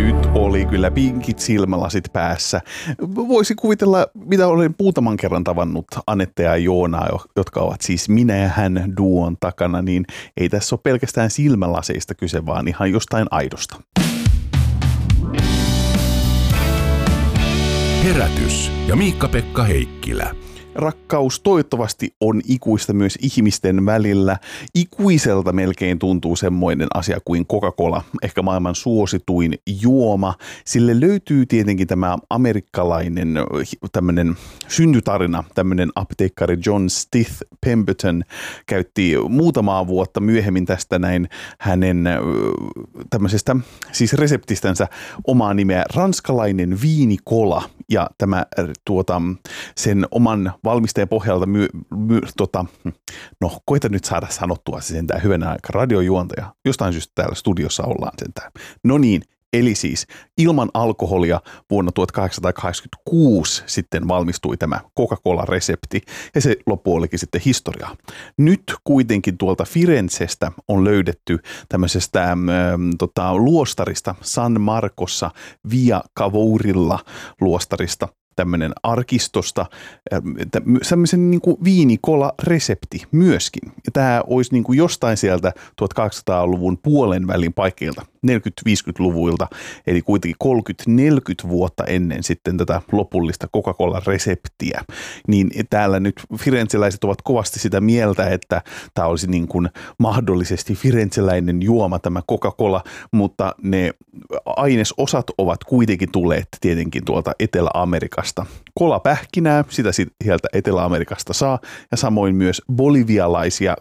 Nyt oli kyllä pinkit silmälasit päässä. Voisi kuvitella, mitä olen muutaman kerran tavannut Anette ja Joonaa, jotka ovat siis minä ja hän duon takana, niin ei tässä ole pelkästään silmälaseista kyse, vaan ihan jostain aidosta. Herätys ja Miikka-Pekka Heikkilä. Rakkaus toivottavasti on ikuista myös ihmisten välillä. Ikuiselta melkein tuntuu semmoinen asia kuin Coca-Cola, ehkä maailman suosituin juoma. Sille löytyy tietenkin tämä amerikkalainen tämmöinen syntytarina, tämmöinen apteekkari John Stith Pemberton käytti muutamaa vuotta myöhemmin tästä näin hänen tämmöisestä siis reseptistänsä omaa nimeä ranskalainen viinikola ja tämä sen oman valmisteen pohjalta koita nyt saada sanottua se sentään hyvänä aika radiojuontaja. Jostain syystä täällä studiossa ollaan sentään. No niin, eli siis ilman alkoholia vuonna 1886 sitten valmistui tämä Coca-Cola-resepti ja se loppu olikin sitten historiaa. Nyt kuitenkin tuolta Firenzestä on löydetty tämmöisestä luostarista San Marcossa Via Cavourilla luostarista tämmöinen arkistosta, tämmöisen niin kuin viinikola-resepti myöskin. Ja tämä olisi niin kuin jostain sieltä 1800-luvun puolen välin paikkeilta, 40-50-luvuilta, eli kuitenkin 30-40 vuotta ennen sitten tätä lopullista Coca-Cola-reseptiä. Niin täällä nyt firenzeläiset ovat kovasti sitä mieltä, että tämä olisi niin kuin mahdollisesti firenzeläinen juoma tämä Coca-Cola, mutta ne ainesosat ovat kuitenkin tulleet tietenkin tuolta Etelä-Amerikasta. Kolapähkinää, sitä sieltä Etelä-Amerikasta saa, ja samoin myös bolivialaisia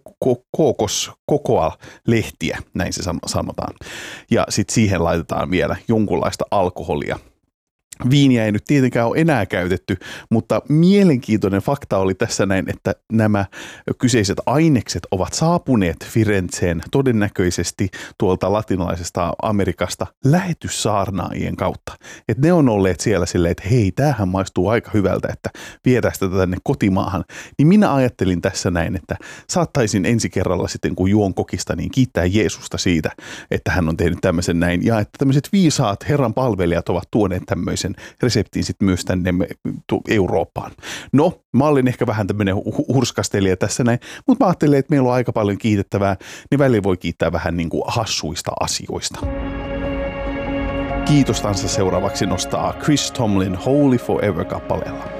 kokoa-lehtiä, näin se sanotaan. Ja sitten siihen laitetaan vielä jonkunlaista alkoholia. Viiniä ei nyt tietenkään ole enää käytetty, mutta mielenkiintoinen fakta oli tässä näin, että nämä kyseiset ainekset ovat saapuneet Firenzeen todennäköisesti tuolta latinalaisesta Amerikasta lähetyssaarnaajien kautta. Että ne on olleet siellä silleen, että hei, tämähän maistuu aika hyvältä, että viedään sitä tänne kotimaahan. Niin minä ajattelin tässä näin, että saattaisin ensi kerralla sitten, kun juon kokista, niin kiittää Jeesusta siitä, että hän on tehnyt tämmöisen näin. Ja että tämmöiset viisaat Herran palvelijat ovat tuoneet tämmöisen reseptiin sitten myös tänne Eurooppaan. No, mä olin ehkä vähän tämmöinen hurskastelija tässä näin, mutta mä ajattelin, että meillä on aika paljon kiitettävää, niin välillä voi kiittää vähän niin kuin hassuista asioista. Kiitostansa seuraavaksi nostaa Chris Tomlin Holy Forever -kappaleella.